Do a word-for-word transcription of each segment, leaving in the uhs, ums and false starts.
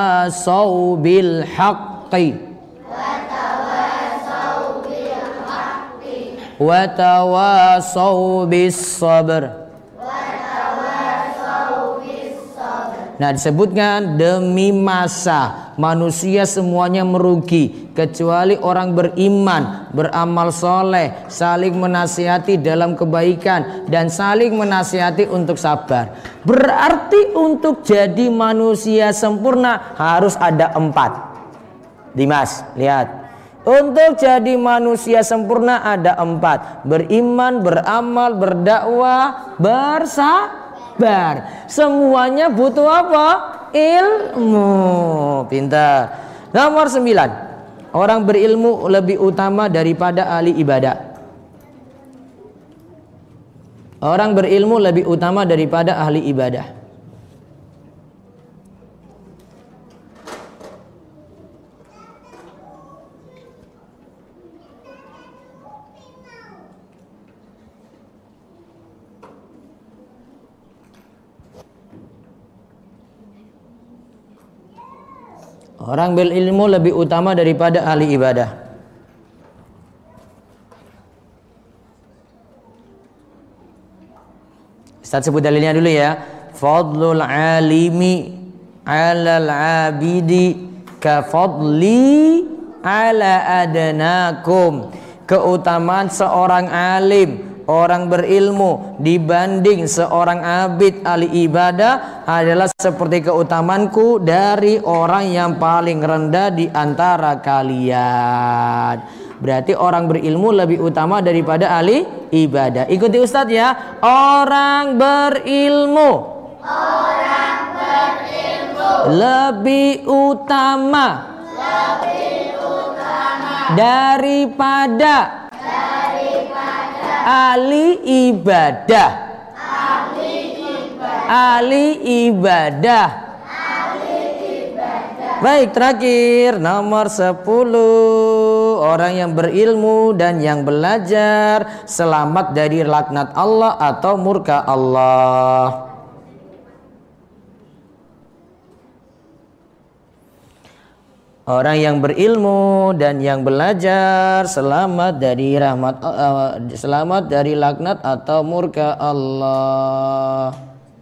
Watawasau bil haqqi Watawasau bis sabr. Nah, disebutkan demi masa manusia semuanya merugi kecuali orang beriman, beramal soleh, saling menasihati dalam kebaikan dan saling menasihati untuk sabar. Berarti untuk jadi manusia sempurna harus ada empat. Dimas, lihat. Untuk jadi manusia sempurna ada empat: beriman, beramal, berdakwah, bersabar. Bar. Semuanya butuh apa? Ilmu. Pintar. Nomor sembilan. Orang berilmu lebih utama daripada ahli ibadah. Orang berilmu lebih utama daripada ahli ibadah. Orang berilmu lebih utama daripada ahli ibadah. Ustaz sebut dalilnya dulu ya. Fadlul alimi 'alal 'abidi ka fadli 'ala adnakum. Keutamaan seorang alim, orang berilmu dibanding seorang abid ahli ibadah adalah seperti keutamanku dari orang yang paling rendah di antara kalian. Berarti orang berilmu lebih utama daripada ahli ibadah. Ikuti Ustadz ya. Orang berilmu, orang berilmu lebih utama, lebih utama daripada ahli ibadah. Ahli ibadah. Ahli ibadah. Ahli ibadah. Baik, terakhir nomor sepuluh. Orang yang berilmu dan yang belajar selamat dari laknat Allah atau murka Allah. Orang yang berilmu dan yang belajar selamat dari rahmat uh, selamat dari laknat atau murka Allah.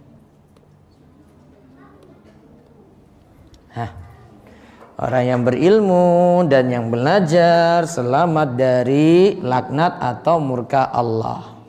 Hah. Orang yang berilmu dan yang belajar selamat dari laknat atau murka Allah.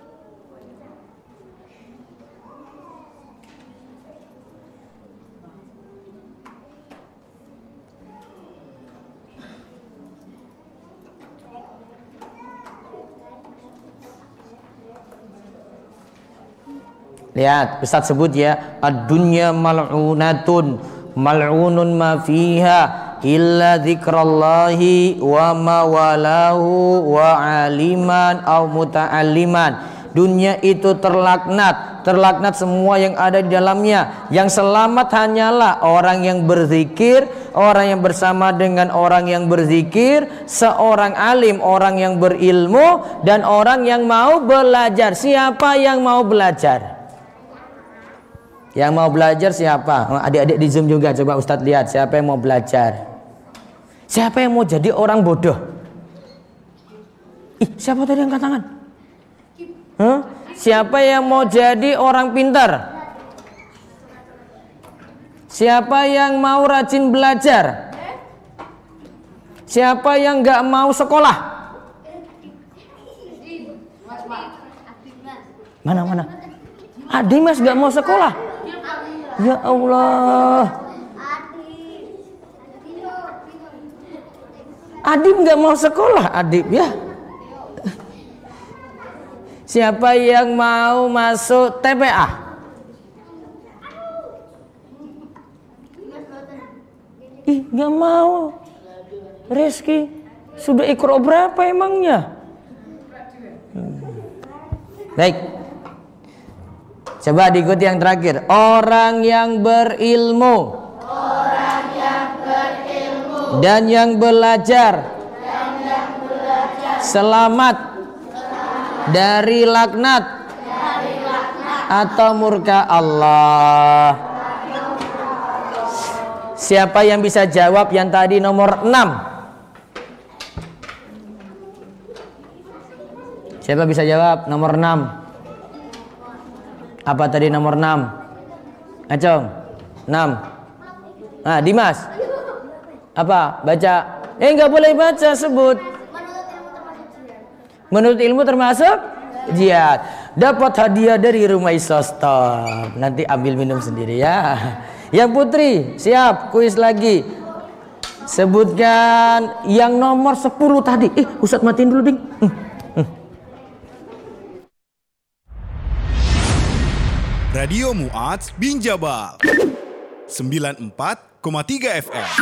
Lihat, Ustaz sebut ya, ad-dunya mal'unatun mal'unun ma fiha illa dzikrallahi wa mawalahu wa aliman au muta'alliman. Dunia itu terlaknat, terlaknat semua yang ada di dalamnya. Yang selamat hanyalah orang yang berzikir, orang yang bersama dengan orang yang berzikir, seorang alim, orang yang berilmu, dan orang yang mau belajar. Siapa yang mau belajar? Yang mau belajar siapa? Adik-adik di Zoom juga, coba Ustadz lihat siapa yang mau belajar. Siapa yang mau jadi orang bodoh? Ih, siapa tadi yang angkat tangan? Huh? Siapa yang mau jadi orang pintar? Siapa yang mau rajin belajar? Siapa yang gak mau sekolah? Mana mana? Adimas gak mau sekolah? Ya Allah. Adib nggak mau sekolah, Adib ya. Siapa yang mau masuk T P A? Ih, nggak mau. Rizky sudah ikro berapa emangnya? Hmm. Baik. Coba diikuti yang terakhir. Orang yang berilmu, orang yang berilmu dan yang belajar, dan yang belajar selamat, selamat dari laknat, dari laknat atau murka Allah. Siapa yang bisa jawab yang tadi nomor enam? Siapa bisa jawab nomor enam? Apa tadi nomor enam? Acong, enam. Nah, Dimas. Apa? Baca. Eh, nggak boleh baca, sebut. Menurut ilmu termasuk jihad. Dapat hadiah dari Rumah Isostop. Nanti ambil minum sendiri ya. Yang Putri, siap, kuis lagi. Sebutkan yang nomor sepuluh tadi. Eh, Ustadz matiin dulu, Ding. Hmm. Radio Mu'adz bin Jabal sembilan puluh empat koma tiga F M.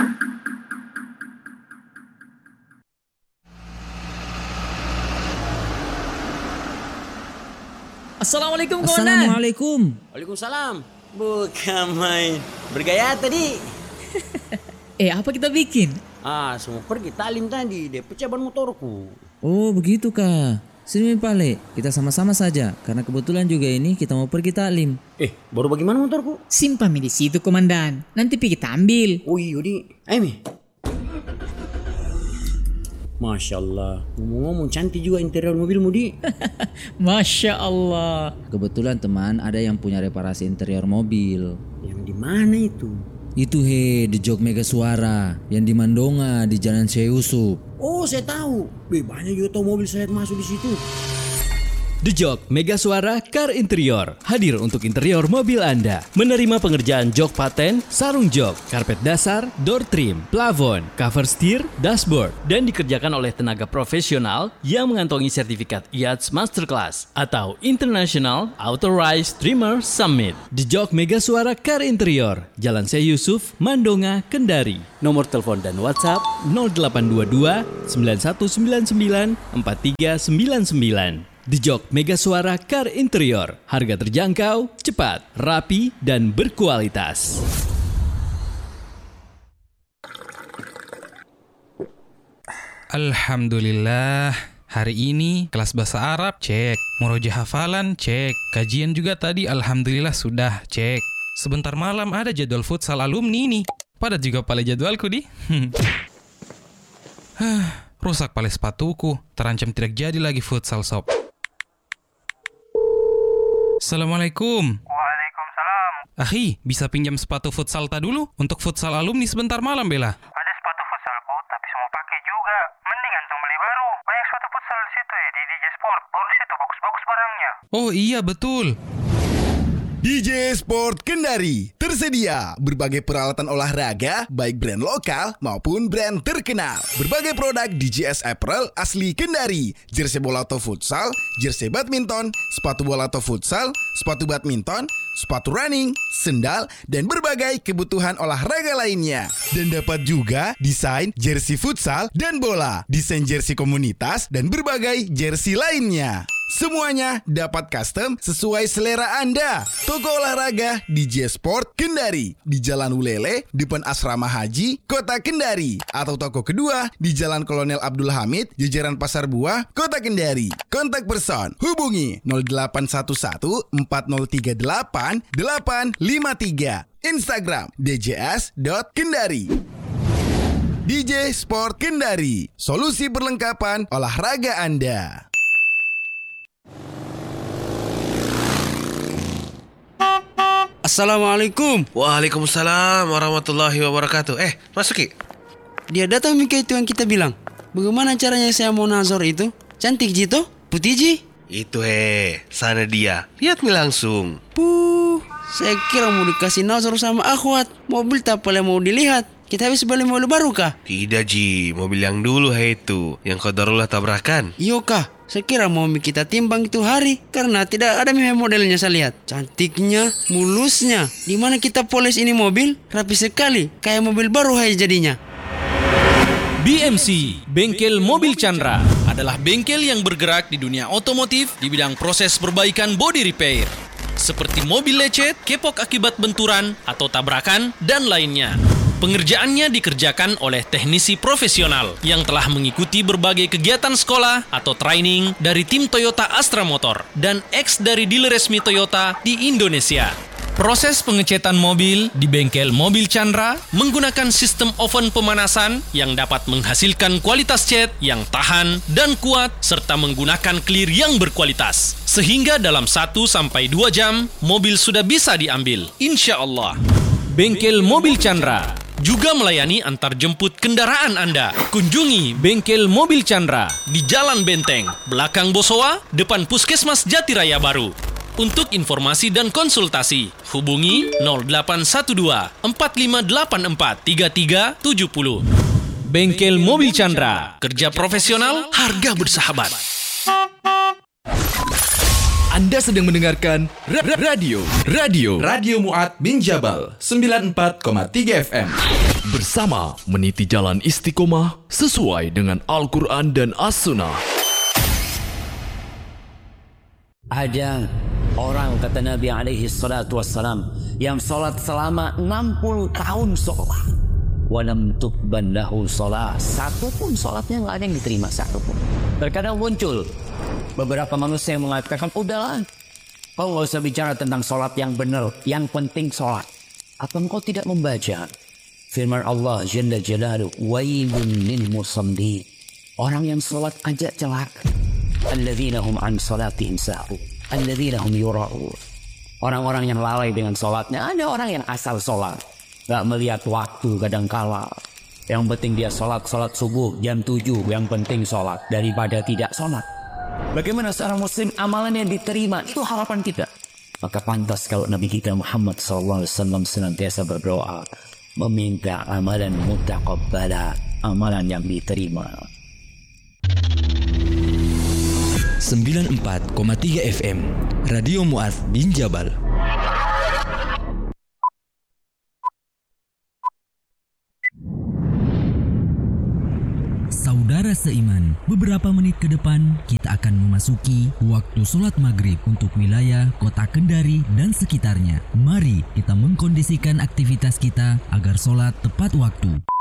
Assalamualaikum kawan. Assalamualaikum. Waalaikumsalam. Bukan main. Bergaya tadi. Eh, apa kita bikin? Ah, semua pergi talim tadi. Dia pecah ban motorku. Oh, begitu kah? Sini Pale, kita sama-sama saja. Karena kebetulan juga ini kita mau pergi taklim. Eh, baru bagaimana motorku? Simpan di situ komandan. Nanti pergi kita ambil. Oh iya, di. Ayo, Mi. Masya Allah. Ngomong-ngomong cantik juga interior mobilmu, Di. Masya Allah. Kebetulan teman ada yang punya reparasi interior mobil. Yang di mana itu? Itu he, di Jog Mega Suara. Yang di Mandonga, di Jalan Syekh Yusuf. Oh, saya tahu. Be, banyak juga tahu mobil saya masuk di situ. The Jog Mega Suara Car Interior hadir untuk interior mobil Anda. Menerima pengerjaan jok paten, sarung jok, karpet dasar, door trim, plafon, cover steer, dashboard, dan dikerjakan oleh tenaga profesional yang mengantongi sertifikat I A T S Masterclass atau International Authorized Trimmer Summit. The Jog Mega Suara Car Interior, Jalan Syekh Yusuf, Mandonga, Kendari. Nomor telepon dan WhatsApp nol delapan dua dua sembilan satu sembilan sembilan empat tiga sembilan sembilan. The Jog Mega Suara Car Interior. Harga terjangkau, cepat, rapi, dan berkualitas. Alhamdulillah. Hari ini kelas bahasa Arab cek, murojaah hafalan cek, kajian juga tadi alhamdulillah sudah cek. Sebentar malam ada jadwal futsal alumni nih. Padat juga pala jadwalku di. Rusak pala sepatuku, terancam tidak jadi lagi futsal sob. Assalamualaikum. Waalaikumsalam. Ahi, bisa pinjam sepatu futsal ta dulu untuk futsal alumni sebentar malam Bella? Ada sepatu futsalku, tapi semua pakai juga. Mending antum beli baru. Banyak sepatu futsal di situ ya, di D J Sport. Baru situ bagus-bagus barangnya. Oh iya betul. D J Sport Kendari tersedia berbagai peralatan olahraga baik brand lokal maupun brand terkenal. Berbagai produk D J S Apparel asli Kendari, jersey bola atau futsal, jersey badminton, sepatu bola atau futsal, sepatu badminton, sepatu running, sendal, dan berbagai kebutuhan olahraga lainnya. Dan dapat juga desain jersey futsal dan bola, desain jersey komunitas, dan berbagai jersey lainnya. Semuanya dapat custom sesuai selera Anda. Toko olahraga D J Sport Kendari di Jalan Ulele, depan Asrama Haji, Kota Kendari. Atau toko kedua di Jalan Kolonel Abdul Hamid, jajaran Pasar Buah, Kota Kendari. Kontak person hubungi nol delapan satu satu empat nol tiga delapan delapan lima tiga. Instagram d j s dot kendari. D J Sport Kendari, solusi perlengkapan olahraga Anda. Assalamualaikum. Waalaikumsalam warahmatullahi wabarakatuh. Eh, masuki. Dia datang Mika itu yang kita bilang. Bagaimana caranya saya mau nazar itu? Cantik Jito? Putih Ji? Itu he, sana dia. Lihat nih langsung. Puh, saya kira mau dikasih nazar sama akhwat. Mobil tak boleh mau dilihat. Kita habis beli mobil baru kah? Tidak Ji, mobil yang dulu he itu, yang qadarullah tabrakan. Iyo kah? Saya kira mau kita timbang itu hari karena tidak ada modelnya saya lihat. Cantiknya, mulusnya. Di mana kita polis ini mobil? Rapi sekali, kayak mobil baru hai jadinya. B M C, Bengkel Mobil Chandra, adalah bengkel yang bergerak di dunia otomotif di bidang proses perbaikan body repair. Seperti mobil lecet, kepok akibat benturan atau tabrakan, dan lainnya. Pengerjaannya dikerjakan oleh teknisi profesional yang telah mengikuti berbagai kegiatan sekolah atau training dari tim Toyota Astra Motor dan ex dari dealer resmi Toyota di Indonesia. Proses pengecetan mobil di bengkel Mobil Chandra menggunakan sistem oven pemanasan yang dapat menghasilkan kualitas cat yang tahan dan kuat serta menggunakan clear yang berkualitas. Sehingga dalam satu sampai dua jam, mobil sudah bisa diambil. Insya Allah. Bengkel Mobil Chandra juga melayani antar jemput kendaraan Anda. Kunjungi Bengkel Mobil Chandra di Jalan Benteng, belakang Bosowa, depan Puskesmas Jatiraya Baru. Untuk informasi dan konsultasi, hubungi nol delapan satu dua empat lima delapan empat tiga tiga tujuh nol. Bengkel Mobil Chandra, kerja profesional, harga bersahabat. Anda sedang mendengarkan ra- ra- radio Radio Radio Mu'ad bin Jabal sembilan puluh empat koma tiga F M. Bersama meniti jalan istiqomah sesuai dengan Al-Quran dan As-Sunnah. Ada orang, kata Nabi alaihi salatu wassalam, yang sholat selama enam puluh tahun sholat, walam tuqban lahu sholat, satu pun sholatnya nggak ada yang diterima, satu pun. Terkadang muncul beberapa manusia yang mengatakan, udahlah, kau nggak usah bicara tentang sholat yang benar, yang penting sholat. Apa engkau tidak membaca firman Allah Jalla Jalaluhu, wailun lil musallin, orang yang sholat aja celaka, alladzina hum an sholatihim sahun, alladzina hum yura'un, orang-orang yang lalai dengan sholatnya. Ada orang yang asal sholat, nggak melihat waktu kadangkala. Yang penting dia sholat, sholat subuh jam tujuh, yang penting sholat daripada tidak sholat. Bagaimana seorang muslim amalannya diterima? Itu harapan kita. Maka pantas kalau Nabi kita Muhammad sallallahu alaihi wasallam senantiasa berdoa, meminta amalan mutaqabbala, amalan yang diterima. sembilan puluh empat koma tiga F M Radio Mu'ad bin Jabal. Saudara seiman, beberapa menit ke depan kita akan memasuki waktu sholat maghrib untuk wilayah kota Kendari dan sekitarnya. Mari kita mengkondisikan aktivitas kita agar sholat tepat waktu.